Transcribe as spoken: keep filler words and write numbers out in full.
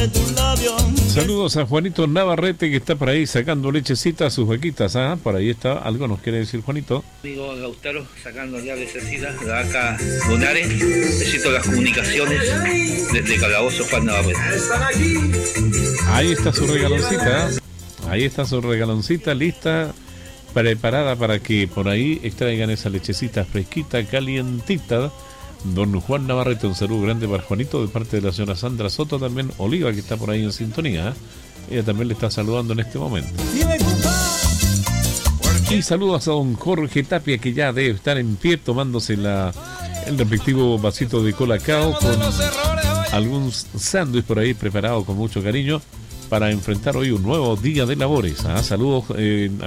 de tus labios. Saludos a Juanito Navarrete, que está por ahí sacando lechecita a sus vaquitas. ¿Ah? Por ahí está, algo nos quiere decir Juanito. Amigo Lautaro, sacando ya lechecita, la vaca Lunares. Necesito las comunicaciones desde Calabozo, Juan Navarrete. Ahí está su regaloncita. Ahí está su regaloncita lista, preparada para que por ahí extraigan esa lechecita fresquita, calientita. Don Juan Navarrete, un saludo grande para Juanito de parte de la señora Sandra Soto, también Oliva, que está por ahí en sintonía. Ella también le está saludando en este momento. Y saludos a don Jorge Tapia, que ya debe estar en pie tomándose la, el respectivo vasito de colacao con algún sándwich por ahí preparado con mucho cariño para enfrentar hoy un nuevo día de labores. ¿Ah? Saludos eh,